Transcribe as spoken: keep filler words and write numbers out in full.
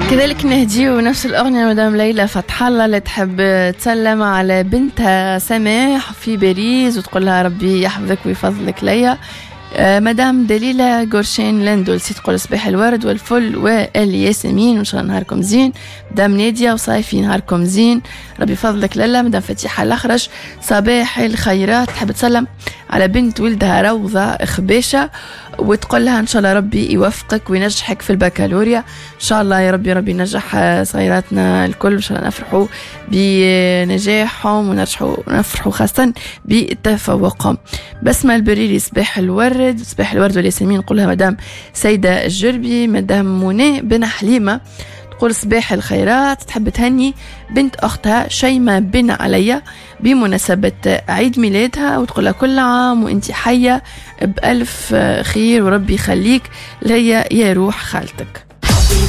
كذلك نهدي ونفس الأغنية مدام ليلى فتح الله اللي تحب تسلم على بنتها سماح في باريس وتقول لها ربي يحفظك ويفضلك ليا. مدام دليلة قرشين لندولسي تقول صباح الورد والفل والياسمين وإن شاء الله نهاركم زين. مدام نادية وصايفي نهاركم زين ربي يفضلك لالا. مدام فتيحة الأخرج صباح الخيرات تحب تسلم على بنت ولدها روضة خباشة وتقول لها إن شاء الله ربي يوفقك وينجحك في البكالوريا إن شاء الله يا ربي ربي ينجح صغيراتنا الكل إن شاء الله نفرحوا بنجاحهم ونرجحوا نفرحوا خاصة بتفوقهم. بسمة البريري صباح الورد صباح الورد والياسمين نقولها مدام سيدة الجربي. مدام منى بن حليمة تقول صباح الخيرات تحب تهني بنت أختها شيمة بن عليا بمناسبة عيد ميلادها وتقولها كل عام وانتي حية بألف خير وربي يخليك ليا يا روح خالتك.